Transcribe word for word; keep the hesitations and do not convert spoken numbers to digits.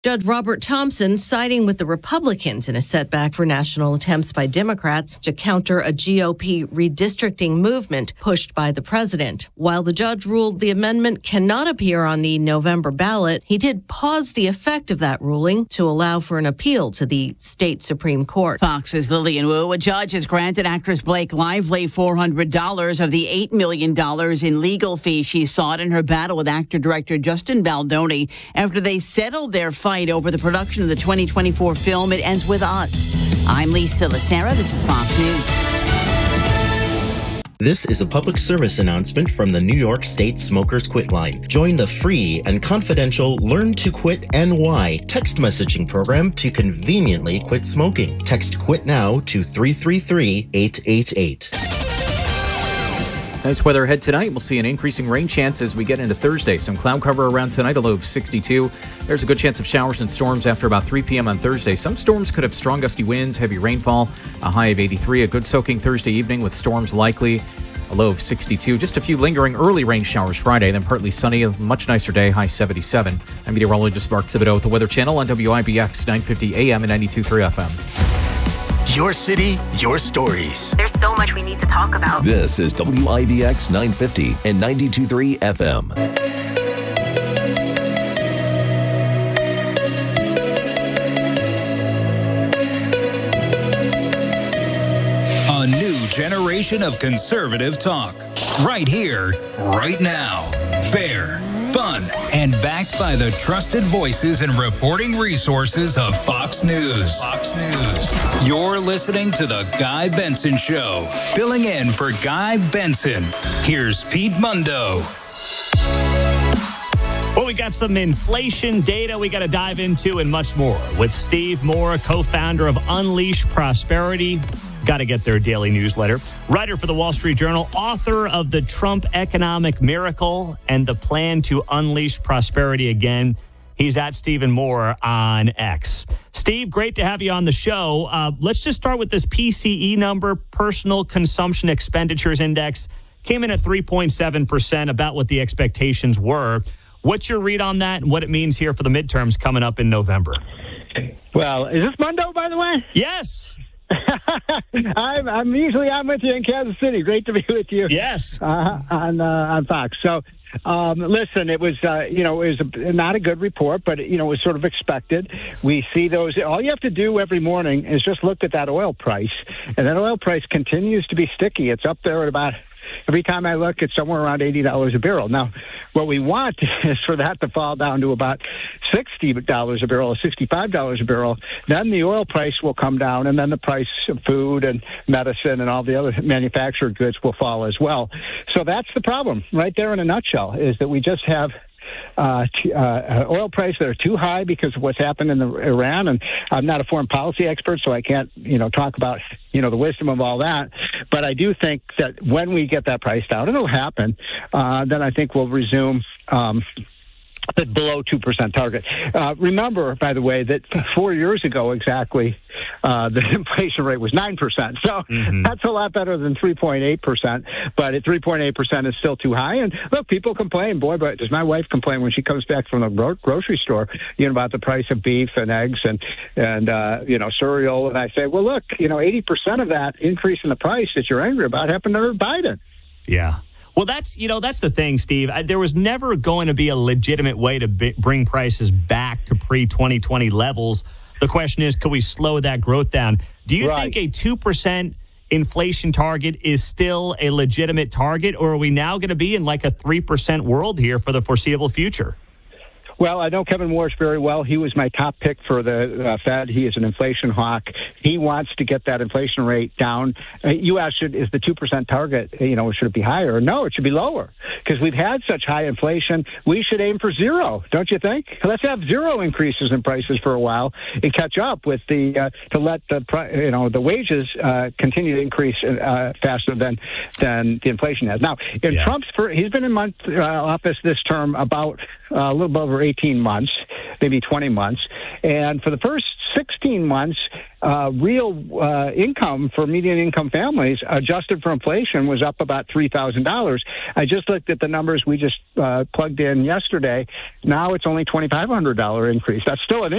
Judge Robert Thompson siding with the Republicans in a setback for national attempts by Democrats to counter a G O P redistricting movement pushed by the president. While the judge ruled the amendment cannot appear on the November ballot, he did pause the effect of that ruling to allow for an appeal to the state Supreme Court. Fox's Lillian Wu. A judge has granted actress Blake Lively four hundred dollars of the eight million dollars in legal fees she sought in her battle with actor-director Justin Baldoni after they settled their fight over the production of the twenty twenty-four film It Ends With Us. I'm Lisa Lacera. This is Fox News. This is a public service announcement from the New York State Smokers Quit Line. Join the free and confidential Learn to Quit N Y text messaging program to conveniently quit smoking. Text QUIT NOW to three three three, eight eight eight. Nice weather ahead tonight. We'll see an increasing rain chance as we get into Thursday. Some cloud cover around tonight, a low of sixty-two. There's a good chance of showers and storms after about three p.m. on Thursday. Some storms could have strong gusty winds, heavy rainfall, a high of eighty-three. A good soaking Thursday evening with storms likely, a low of sixty-two. Just a few lingering early rain showers Friday, then partly sunny, a much nicer day, high seventy-seven. I'm meteorologist Mark Thibodeau with the Weather Channel on W I B X nine fifty A M and ninety-two point three F M. Your city, your stories. There's so much we need to talk about. This is W I B X nine fifty and ninety-two point three F M. A new generation of conservative talk. Right here, right now. Fair, fun, and backed by the trusted voices and reporting resources of Fox News. Fox News. You're listening to The Guy Benson Show. Filling in for Guy Benson, here's Pete Mundo. Well, we got some inflation data we got to dive into and much more with Steve Moore, co-founder of Unleash Prosperity. Got to get their daily newsletter. Writer for the Wall Street Journal, author of The Trump Economic Miracle and the Plan to Unleash Prosperity Again. He's at Stephen Moore on X. Steve, great to have you on the show. Uh, let's just start with this P C E number, Personal Consumption Expenditures Index. Came in at three point seven percent, about what the expectations were. What's your read on that and what it means here for the midterms coming up in November? Well, is this Mundo, by the way? Yes. I'm, I'm usually I'm with you in Kansas City. Great to be with you. Yes. Uh, on uh, on Fox. So, um, listen, it was uh, you know it was a, not a good report, but you know it was sort of expected. We see those. All you have to do every morning is just look at that oil price, and that oil price continues to be sticky. It's up there at about. Every time I look, it's somewhere around eighty dollars a barrel. Now, what we want is for that to fall down to about sixty dollars a barrel or sixty-five dollars a barrel. Then the oil price will come down, and then the price of food and medicine and all the other manufactured goods will fall as well. So that's the problem right there in a nutshell, is that we just have Uh, t- uh, oil prices that are too high because of what's happened in the Iran, and I'm not a foreign policy expert, so I can't, you know, talk about, you know, the wisdom of all that. But I do think that when we get that price down, it'll happen. Uh, then I think we'll resume. Um, the below two percent target. Uh, remember, by the way, that four years ago exactly, uh, the inflation rate was nine percent. So mm-hmm. that's a lot better than three point eight percent. But at three point eight percent is still too high. And look, people complain. Boy, but does my wife complain when she comes back from the gro- grocery store, you know, about the price of beef and eggs and, and uh, you know, cereal. And I say, well, look, you know, eighty percent of that increase in the price that you're angry about happened under Biden. Yeah. Well, that's, you know, that's the thing, Steve. I, there was never going to be a legitimate way to b- bring prices back to pre twenty twenty levels. The question is, can we slow that growth down? Do you right. think a two percent inflation target is still a legitimate target, or are we now going to be in like a three percent world here for the foreseeable future? Well, I know Kevin Warsh very well. He was my top pick for the uh, Fed. He is an inflation hawk. He wants to get that inflation rate down. Uh, you asked, should, is the two percent target, you know, should it be higher? No, it should be lower because we've had such high inflation. We should aim for zero, don't you think? Let's have zero increases in prices for a while and catch up with the, uh, to let the, you know, the wages uh, continue to increase uh, faster than, than the inflation has. Now, in yeah. Trump's, he's been in month, uh, office this term about uh, a little bit over eighteen months, maybe twenty months. And for the first sixteen months, uh, real uh, income for median income families, adjusted for inflation, was up about three thousand dollars. I just looked at the numbers we just uh, plugged in yesterday. Now it's only twenty-five hundred dollars increase. That's still an